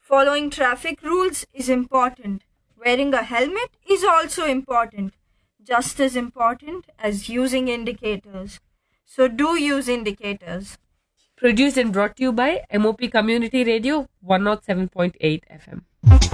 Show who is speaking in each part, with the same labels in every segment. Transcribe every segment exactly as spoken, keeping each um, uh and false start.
Speaker 1: Following traffic rules is important. Wearing a helmet is also important, just as important as using indicators. So do use indicators.
Speaker 2: Produced and brought to you by M O P Community Radio one oh seven point eight F M.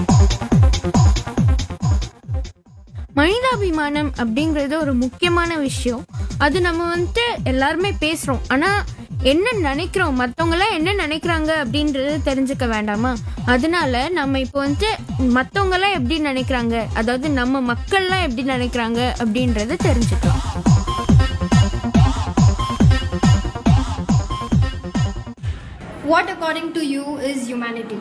Speaker 3: மனிதாபிமானம் அப்படிங்கிறது ஒரு முக்கியமான விஷயம். அது நம்ம வந்துட்டு எல்லாருமே பேசுறோம். ஆனா என்ன நினைக்கிறோம், மற்றவங்களாம் என்ன நினைக்கிறாங்க அப்படின்றது தெரிஞ்சுக்க வேண்டாமா? அதனால நம்ம இப்போ வந்துட்டு மற்றவங்களாம் எப்படி நினைக்கிறாங்க, அதாவது நம்ம மக்கள்லாம் எப்படி நினைக்கிறாங்க அப்படின்றத தெரிஞ்சுக்கலாம்.
Speaker 4: What according to you is humanity?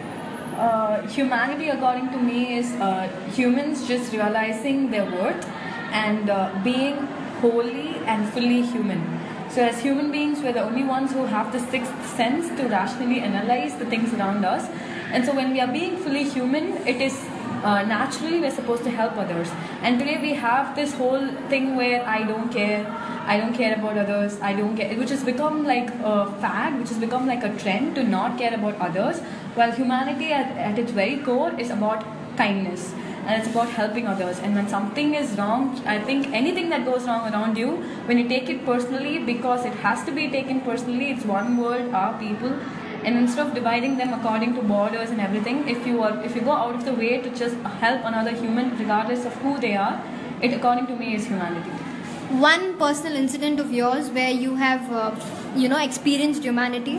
Speaker 5: Uh, humanity, according to me, is uh, humans just realizing their worth and uh, being wholly and fully human. So as human beings, we're the only ones who have the sixth sense to rationally analyze the things around us. And so when we are being fully human, it is uh, naturally we're supposed to help others. And today we have this whole thing where I don't care, I don't care about others, I don't care, which has become like a fad, which has become like a trend to not care about others. While humanity at, at its very core is about kindness. And it's about helping others. And when something is wrong, I think anything that goes wrong around you, when you take it personally, because it has to be taken personally, it's one world, our people, and instead of dividing them according to borders and everything, if you are if you go out of the way to just help another human regardless of who they are, it according to me is humanity.
Speaker 4: One personal incident of yours where you have uh, you know experienced humanity?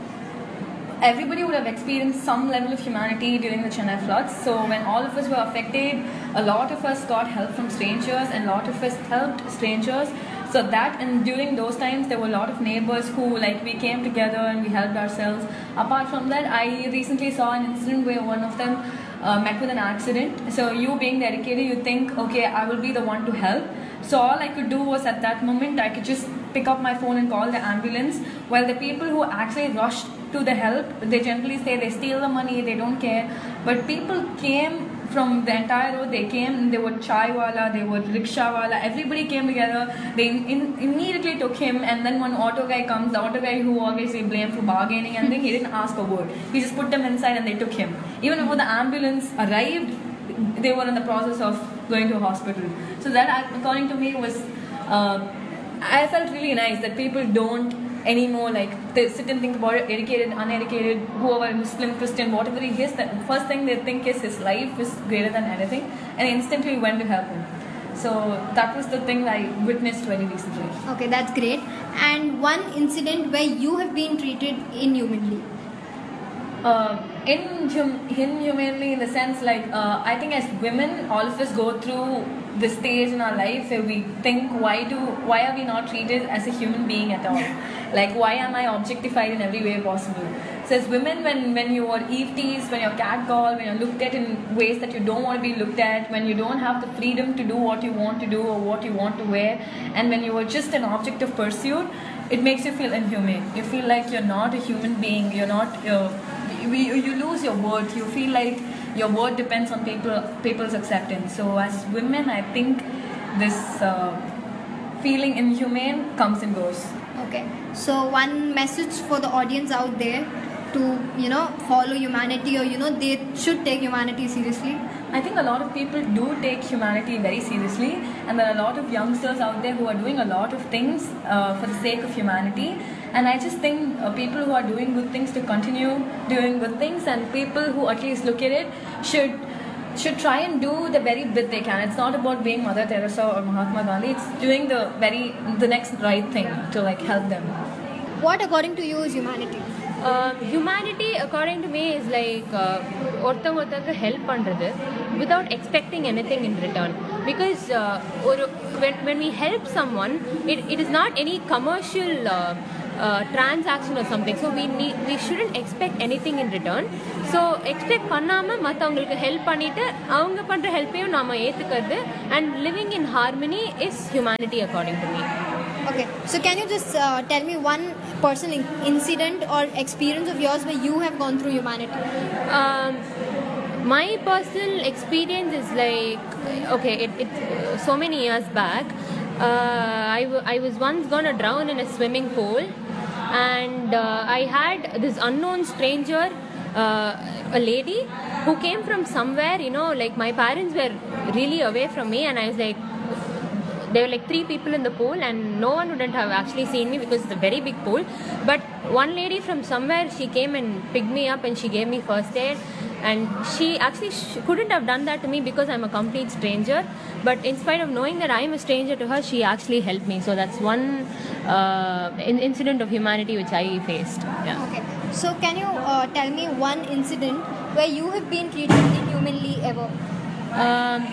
Speaker 5: Everybody would have experienced some level of humanity during the Chennai floods. So when all of us were affected, a lot of us got help from strangers and a lot of us helped strangers. So that, and during those times there were a lot of neighbors who, like, we came together and we helped ourselves. Apart from that, I recently saw an incident where one of them uh, met with an accident. So you being dedicated, you think, okay, I will be the one to help. So all I could do was at that moment I could just pick up my phone and call the ambulance, while the people who actually rushed to the help, they generally say they steal the money, they don't care. But people came from the entire road, they came, they were chai wala, they were rickshaw wala, everybody came together. They in, in, immediately took him, and then one auto guy comes, the auto guy who always we blame for bargaining, and then he didn't ask a word. He just put them inside and they took him. Even before the ambulance arrived, they were in the process of going to a hospital. So that, according to me, was uh, I felt really nice that people don't anymore like they sit and think about it, educated, uneducated, whoever, Muslim, Christian, whatever he is, the first thing they think is his life is greater than anything, and instantly went to help him. So that was the thing I witnessed very recently.
Speaker 4: Okay, that's great. And one incident where you have been treated inhumanly?
Speaker 5: Uh, inhum- inhumanely in the sense like uh, I think as women, all of us go through this stage in our life where we think, why do why are we not treated as a human being at all? Like, why am I objectified in every way possible? So as women, when, when you are eve teased, when you're catcalled, when you're looked at in ways that you don't want to be looked at, when you don't have the freedom to do what you want to do or what you want to wear, and when you are just an object of pursuit, it makes you feel inhumane. You feel like you're not a human being, you're not uh, you, you lose your worth, you feel like your worth depends on people people's acceptance. So as women, I think this uh, feeling inhumane comes and goes.
Speaker 4: Okay, so one message for the audience out there to, you know, follow humanity, or, you know, they should take humanity seriously?
Speaker 5: I think a lot of people do take humanity very seriously, and there are a lot of youngsters out there who are doing a lot of things uh, for the sake of humanity. And I just think uh, people who are doing good things to continue doing good things, and people who at least look at it should should try and do the very bit they can. It's not about being Mother Teresa or Mahatma Gandhi. It's doing the very the next right thing to like help them.
Speaker 4: What according to you is humanity?
Speaker 3: Uh, humanity, according to me, is like ஒருத்தவங்க ஒருத்தருக்கு help பண்ணுறது without expecting anything in return. Because uh, ஒரு when, when we help someone, it, it is not any commercial uh, uh, transaction or something. So we need we shouldn't expect anything in return. So expect பண்ணாமல் மற்றவங்களுக்கு help பண்ணிவிட்டு அவங்க பண்ணுற ஹெல்ப்பையும் நாம் ஏற்றுக்கிறது, and living in harmony is humanity according to me.
Speaker 4: Okay, so can you just uh, tell me one personal incident or experience of yours where you have gone through humanity?
Speaker 3: Um, my personal experience is like, okay, it, it so many years back, uh, I, w- I was once gonna drown in a swimming pool, and uh, I had this unknown stranger uh, a lady who came from somewhere, you know, like my parents were really away from me, and I was like, there were like three people in the pool, and no one wouldn't have actually seen me because it's a very big pool. But one lady from somewhere, she came and picked me up and she gave me first aid. And she actually sh- couldn't have done that to me because I'm a complete stranger. But in spite of knowing that I'm a stranger to her, she actually helped me. So that's one uh, in- incident of humanity which I faced. Yeah.
Speaker 4: Okay. So can you uh, tell me one incident where you have been treated inhumanly ever?
Speaker 3: Um,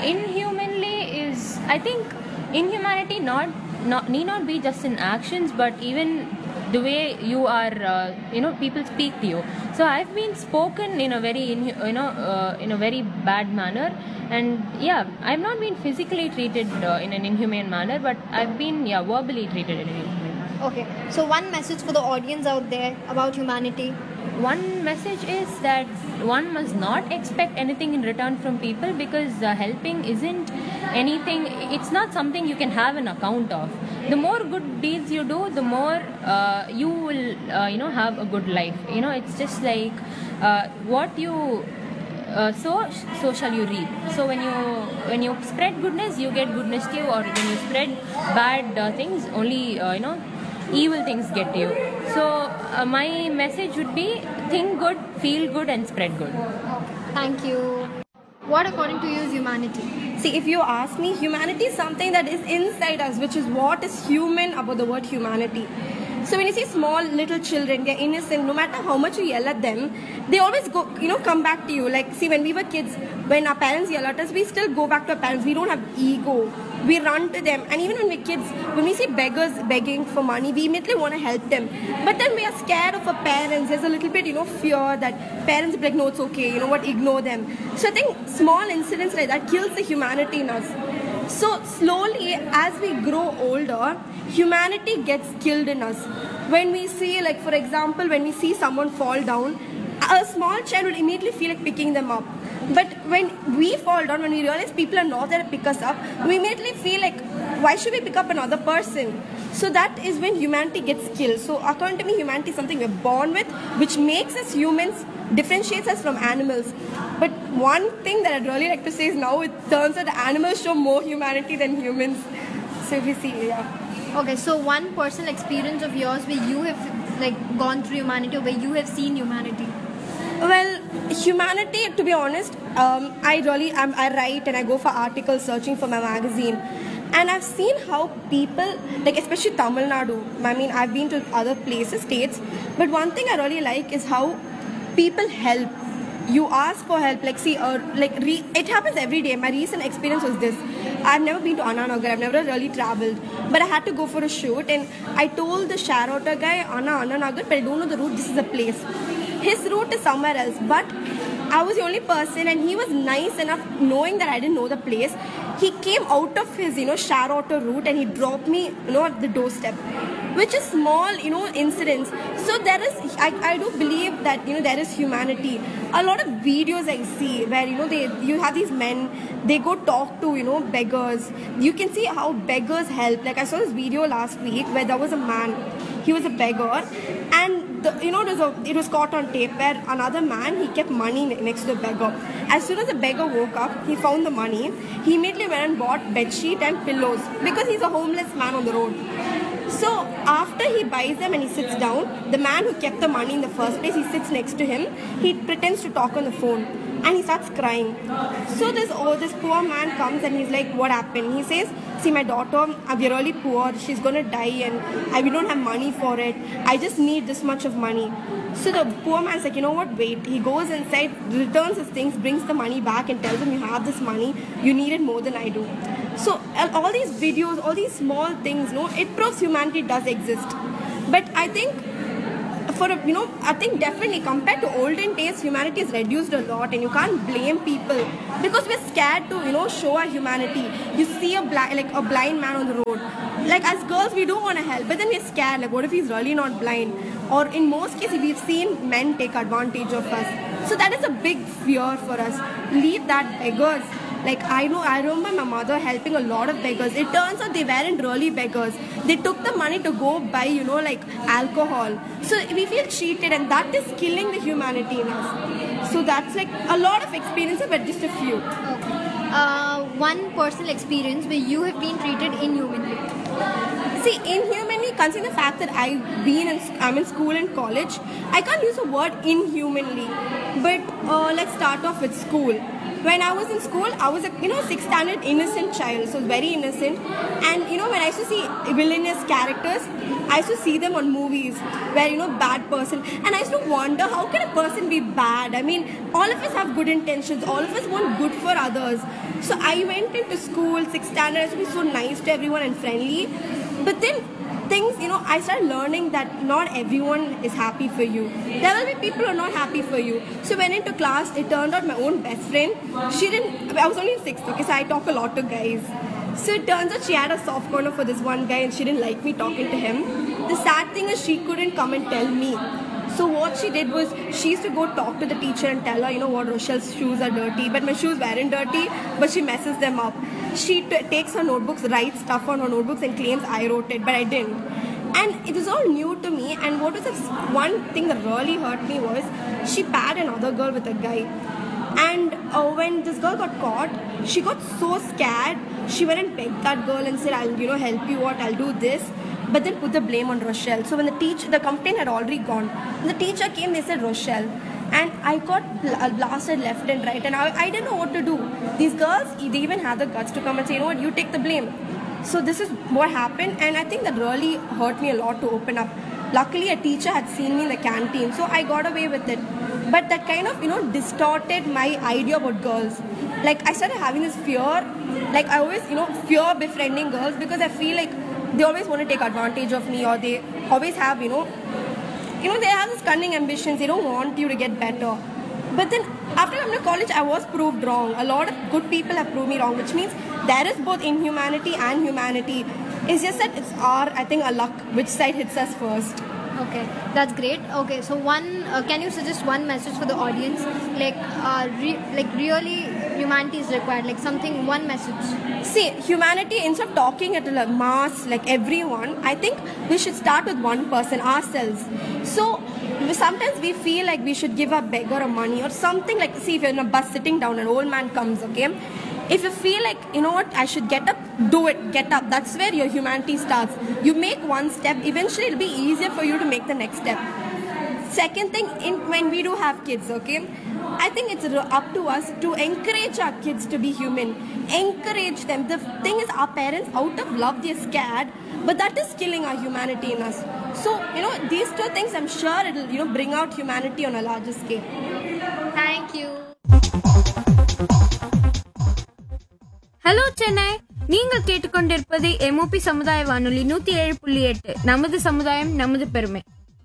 Speaker 3: inhumanly is, I think, inhumanity not, not need not be just in actions, but even the way you are, uh, you know, people speak to you. So I've been spoken in a very, inhu- you know, uh, in a very bad manner, and yeah, I've not been physically treated uh, in an inhumane manner, but I've been, yeah, verbally treated in an inhumane manner.
Speaker 4: Okay. So one message for the audience out there about humanity.
Speaker 3: One message is that one must not expect anything in return from people, because uh, helping isn't anything, it's not something you can have an account of. The more good deeds you do, the more uh, you will uh, you know, have a good life. You know, it's just like uh, what you uh, sow, so shall you reap. So when you when you spread goodness, you get goodness to you, or when you spread bad uh, things, only uh, you know, evil things get to you. So uh, my message would be, think good, feel good, and spread good.
Speaker 4: Thank you. What according to you is humanity?
Speaker 6: See, if you ask me, humanity is something that is inside us, which is what is human about the word humanity. So when you see small little children, they're innocent, no matter how much you yell at them, they always go, you know, come back to you. Like, see, when we were kids, when our parents yell at us, we still go back to our parents. We don't have ego. We run to them. And even when we're kids, when we see beggars begging for money, we immediately want to help them. But then we are scared of our parents. There's a little bit, you know, fear that parents will be like, no, it's okay, you know what, ignore them. So I think small incidents like that kills the humanity in us. So slowly, as we grow older, humanity gets killed in us. When we see, like for example, when we see someone fall down, a small child would immediately feel like picking them up. But when we fall down, when we realize people are not there to pick us up, we immediately feel like, why should we pick up another person? So that is when humanity gets killed. So according to me, humanity is something we're born with, which makes us humans, differentiates us from animals. But one thing that I'd really like to say is now it turns out animals show more humanity than humans. So if you see, yeah.
Speaker 4: Okay, so one personal experience of yours where you have like gone through humanity, or where you have seen humanity.
Speaker 6: Well, humanity, to be honest, um, I really, I'm, I write and I go for articles searching for my magazine. And I've seen how people, like especially Tamil Nadu, I mean, I've been to other places, states, but one thing I really like is how people help. You ask for help, like see, uh, like re- it happens every day. My recent experience was this. I've never been to Anna Nagar, I've never really traveled, but I had to go for a shoot, and I told the share auto guy, Anna, Anna Nagar, but I don't know the route, this is a place. His route is somewhere else, but I was the only person, and he was nice enough, knowing that I didn't know the place. He came out of his, you know, share auto route, and he dropped me, you know, at the doorstep, which is small, you know, incidents. So there is, I, I do believe that, you know, there is humanity. A lot of videos I see where, you know, they you have these men, they go talk to, you know, beggars. You can see how beggars help. Like I saw this video last week where there was a man, he was a beggar, and the, you know, it was, a, it was caught on tape where another man, he kept money next to the beggar. As soon as the beggar woke up, he found the money. He immediately went and bought bedsheet and pillows because he's a homeless man on the road. So after he buys them and he sits down, the man who kept the money in the first place, he sits next to him. He pretends to talk on the phone and he starts crying. So this oh, this poor man comes and he's like, what happened? He says, see, my daughter, we're really poor. She's going to die and I, we don't have money for it. I just need this much of money. So the poor man's like, you know what, wait. He goes inside, returns his things, brings the money back and tells him, you have this money. You need it more than I do. So all these videos, all these small things, no, it proves humanity does exist. But I think, for a, you know, I think definitely compared to olden days, humanity is reduced a lot, and you can't blame people because we're scared to, you know, show our humanity. You see a blind, like a blind man on the road. Like as girls, we do want to help, but then we're scared. Like, what if he's really not blind? Or in most cases, we've seen men take advantage of us. So that is a big fear for us. Leave that beggars. Like I know, I remember my mother helping a lot of beggars. It turns out they weren't really beggars. They took the money to go buy, you know, like alcohol. So we feel cheated, and that is killing the humanity in us. So that's like a lot of experiences, but just a few.
Speaker 4: Okay. Uh, one personal experience where you have been treated inhumanly.
Speaker 6: See, inhumanly, considering the fact that I've been in, I'm in school and college, I can't use the word inhumanly. But uh, let's start off with school. When I was in school, I was a you know sixth standard innocent child, so very innocent. And you know when I used to see villainous characters, I used to see them on movies where you know bad person, and I used to wonder how can a person be bad? I mean, all of us have good intentions, all of us want good for others. So I went into school, sixth standard, I used to be so nice to everyone and friendly. But then things, you know, I started learning that not everyone is happy for you. There will be people who are not happy for you. So when into class, it turned out my own best friend, she didn't, I was only in sixth, okay, so I talk a lot to guys. So it turns out she had a soft corner for this one guy and she didn't like me talking to him. The sad thing is she couldn't come and tell me. So what she did was, she used to go talk to the teacher and tell her, you know what, Rochelle's shoes are dirty. But my shoes weren't dirty, but she messes them up. She t- takes her notebooks, writes stuff on her notebooks and claims I wrote it, but I didn't. And it was all new to me, and what was the one thing that really hurt me was, she paired another girl with a guy. And uh, when this girl got caught, she got so scared, she went and begged that girl and said, I'll you know help you out, I'll do this. But then put the blame on Rochelle. So when the teacher, the complaint had already gone. When the teacher came, they said Rochelle. And I got bl- blasted left and right, and I, I didn't know what to do. These girls, they even had the guts to come and say, you know what, you take the blame. So this is what happened, and I think that really hurt me a lot to open up. Luckily, a teacher had seen me in the canteen, so I got away with it. But that kind of, you know, distorted my idea about girls. Like, I started having this fear, like I always, you know, fear befriending girls because I feel like they always want to take advantage of me, or they always have, you know, you know, they have this cunning ambitions, they don't want you to get better. But then, after coming to college, I was proved wrong. A lot of good people have proved me wrong, which means there is both inhumanity and humanity. It's just that it's our, I think, our luck, which side hits us first.
Speaker 4: Okay, that's great. Okay, so one, uh, can you suggest one message for the audience? Like, uh, re- like really, humanity is required. Like something, one message.
Speaker 6: See, humanity, instead of talking at a mass, like everyone, I think we should start with one person, ourselves. So, sometimes we feel like we should give a beggar a money or something. Like, see, if you're in a bus sitting down, an old man comes, okay? If you feel like, you know what, I should get up, do it, get up. That's where your humanity starts. You make one step, eventually it'll be easier for you to make the next step. Second thing, in, when we do have kids, okay, I think it's up to us to encourage our kids to be human. Encourage them. The thing is, our parents, out of love, they're scared, but that is killing our humanity in us. So, you know, these two things, I'm sure it'll, you know, bring out humanity on a larger scale.
Speaker 4: Thank you.
Speaker 7: Hello Chennai, நீங்கள் கேட்டுக்கொண்டிருப்பது MOP சமுதாய வானொலி நூத்தி ஏழு புள்ளி எட்டு. நமது சமுதாயம், நமது பெருமை.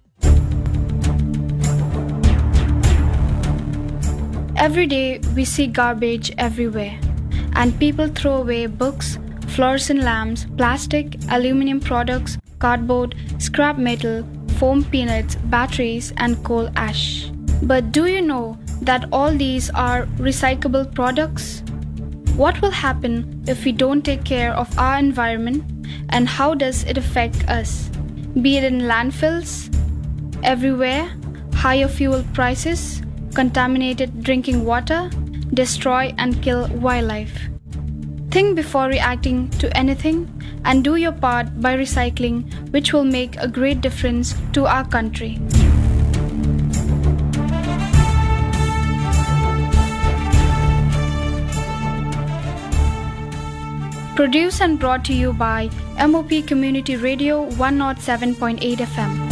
Speaker 8: Every day we see garbage everywhere, and people throw away books, fluorescent lamps, plastic, aluminum products, cardboard, scrap metal, foam peanuts, batteries, and coal ash. But do you know that all these are recyclable products? What will happen if we don't take care of our environment, and how does it affect us? Be it in landfills, everywhere, higher fuel prices, contaminated drinking water, destroy and kill wildlife. Think before reacting to anything, and do your part by recycling, which will make a great difference to our country. Produced and brought to you by M O P Community Radio one oh seven point eight F M.